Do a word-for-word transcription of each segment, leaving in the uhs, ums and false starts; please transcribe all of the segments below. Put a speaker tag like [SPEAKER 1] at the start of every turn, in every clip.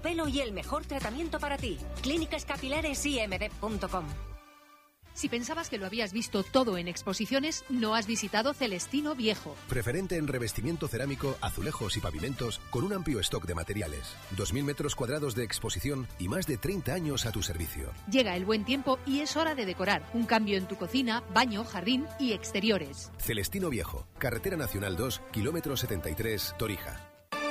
[SPEAKER 1] Pelo y el mejor tratamiento para ti. Clínicas Capilares I M D punto com.
[SPEAKER 2] Si pensabas que lo habías visto todo en exposiciones, no has visitado Celestino Viejo.
[SPEAKER 3] Preferente en revestimiento cerámico, azulejos y pavimentos, con un amplio stock de materiales. dos mil metros cuadrados de exposición y más de treinta años a tu servicio.
[SPEAKER 2] Llega el buen tiempo y es hora de decorar. Un cambio en tu cocina, baño, jardín y exteriores.
[SPEAKER 3] Celestino Viejo, Carretera Nacional dos, kilómetro setenta y tres, Torija.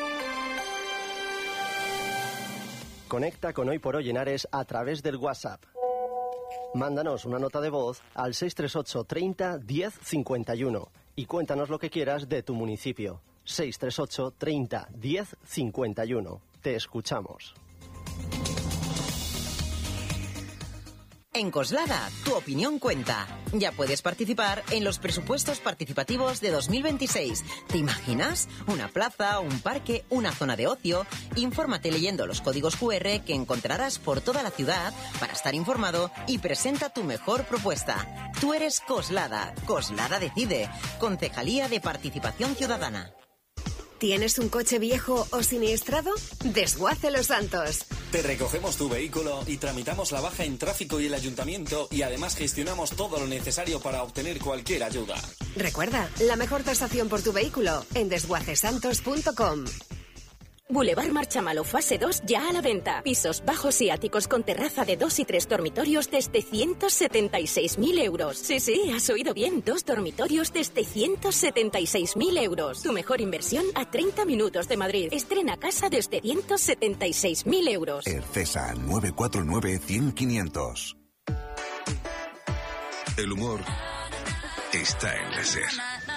[SPEAKER 4] Conecta con Hoy por Hoy Henares a través del WhatsApp. Mándanos una nota de voz al seis tres ocho treinta diez cincuenta y uno y cuéntanos lo que quieras de tu municipio. seis tres ocho treinta diez cincuenta y uno. Te escuchamos.
[SPEAKER 5] En Coslada, tu opinión cuenta. Ya puedes participar en los presupuestos participativos de dos mil veintiséis. ¿Te imaginas? Una plaza, un parque, una zona de ocio. Infórmate leyendo los códigos cu erre que encontrarás por toda la ciudad para estar informado y presenta tu mejor propuesta. Tú eres Coslada. Coslada decide. Concejalía de Participación Ciudadana.
[SPEAKER 6] ¿Tienes un coche viejo o siniestrado? Desguace Los Santos.
[SPEAKER 7] Te recogemos tu vehículo y tramitamos la baja en tráfico y el ayuntamiento y además gestionamos todo lo necesario para obtener cualquier ayuda.
[SPEAKER 6] Recuerda, la mejor tasación por tu vehículo en desguace santos punto com.
[SPEAKER 8] Boulevard Marchamalo, fase dos, ya a la venta. Pisos bajos y áticos con terraza de dos y tres dormitorios desde ciento setenta y seis mil euros. Sí, sí, has oído bien. Dos dormitorios desde ciento setenta y seis mil euros. Tu mejor inversión a treinta minutos de Madrid. Estrena casa desde ciento setenta y seis mil euros.
[SPEAKER 9] Ercesa nueve cuatro nueve, cien, quinientos. El humor está en la SER.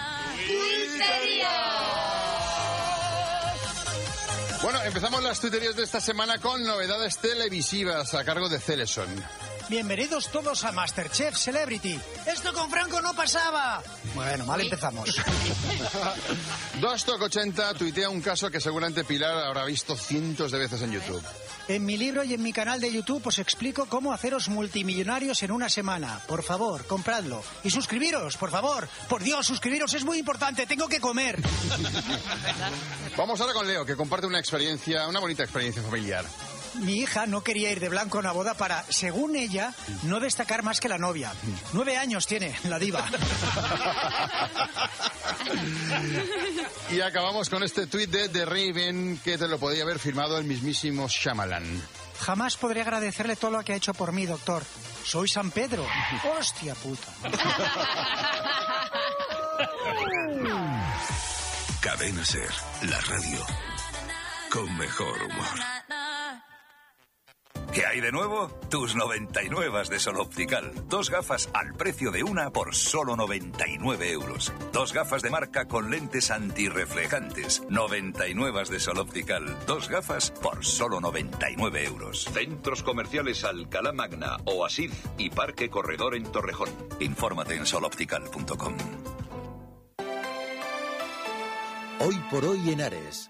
[SPEAKER 10] Bueno, empezamos las tuiterías de esta semana con novedades televisivas a cargo de Celeson.
[SPEAKER 11] Bienvenidos todos a Masterchef Celebrity. ¡Esto con Franco no pasaba! Bueno, mal empezamos.
[SPEAKER 10] Dostock ochenta tuitea un caso que seguramente Pilar habrá visto cientos de veces en YouTube.
[SPEAKER 11] En mi libro y en mi canal de YouTube os explico cómo haceros multimillonarios en una semana. Por favor, compradlo. Y suscribiros, por favor. Por Dios, suscribiros, es muy importante. Tengo que comer.
[SPEAKER 10] Vamos ahora con Leo, que comparte una experiencia, una bonita experiencia familiar.
[SPEAKER 11] Mi hija no quería ir de blanco a una boda para, según ella, no destacar más que la novia. Nueve años tiene, la diva.
[SPEAKER 10] Y acabamos con este tuit de The Raven, que te lo podía haber firmado el mismísimo Shyamalan.
[SPEAKER 11] Jamás podré agradecerle todo lo que ha hecho por mí, doctor. Soy San Pedro. ¡Hostia puta!
[SPEAKER 9] Cadena SER, la radio con mejor humor.
[SPEAKER 12] ¿Qué hay de nuevo? Tus noventa y nueve de Sol Optical. Dos gafas al precio de una por solo noventa y nueve euros. Dos gafas de marca con lentes antirreflejantes. noventa y nueve de Sol Optical. Dos gafas por solo noventa y nueve euros.
[SPEAKER 13] Centros comerciales Alcalá Magna, Oasis y Parque Corredor en Torrejón.
[SPEAKER 12] Infórmate en sol optical punto com.
[SPEAKER 14] Hoy por hoy Henares.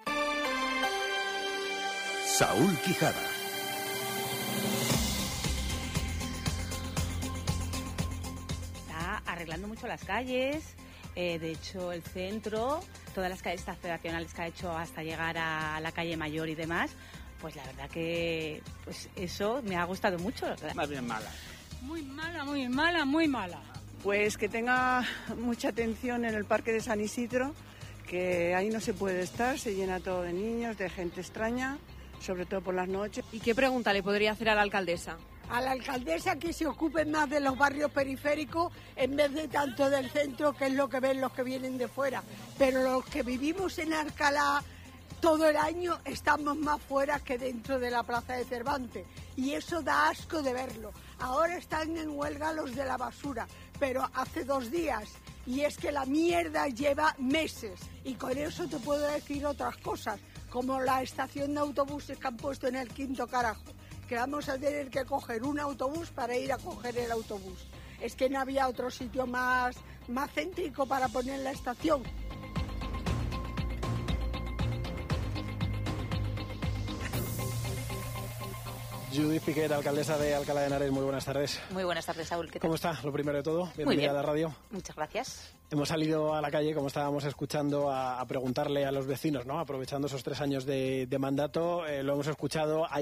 [SPEAKER 14] Saúl Quijada.
[SPEAKER 15] Arreglando mucho las calles, eh, de hecho el centro, todas las calles peatonales que ha hecho hasta llegar a la calle Mayor y demás, pues la verdad que pues eso me ha gustado mucho.
[SPEAKER 16] Más bien mala.
[SPEAKER 17] Muy mala, muy mala, muy mala.
[SPEAKER 18] Pues que tenga mucha atención en el Parque de San Isidro, que ahí no se puede estar, se llena todo de niños, de gente extraña, sobre todo por las noches.
[SPEAKER 19] ¿Y qué pregunta le podría hacer a la alcaldesa?
[SPEAKER 20] A la alcaldesa que se ocupe más de los barrios periféricos en vez de tanto del centro, que es lo que ven los que vienen de fuera. Pero los que vivimos en Alcalá todo el año estamos más fuera que dentro de la Plaza de Cervantes. Y eso da asco de verlo. Ahora están en huelga los de la basura, pero hace dos días. Y es que la mierda lleva meses. Y con eso te puedo decir otras cosas, como la estación de autobuses que han puesto en el Quinto Carajo, que vamos a tener que coger un autobús para ir a coger el autobús. Es que no había otro sitio más, más céntrico para poner la estación.
[SPEAKER 16] Judith Piquet, alcaldesa de Alcalá de Henares, muy buenas tardes.
[SPEAKER 21] Muy buenas tardes, Saúl. ¿Qué tal?
[SPEAKER 16] ¿Cómo está? Lo primero de todo, bienvenida
[SPEAKER 21] Muy bien.
[SPEAKER 16] a la radio.
[SPEAKER 21] Muchas gracias.
[SPEAKER 16] Hemos salido a la calle, como estábamos escuchando, a, a preguntarle a los vecinos, ¿no? Aprovechando esos tres años de, de mandato, eh, lo hemos escuchado. Hay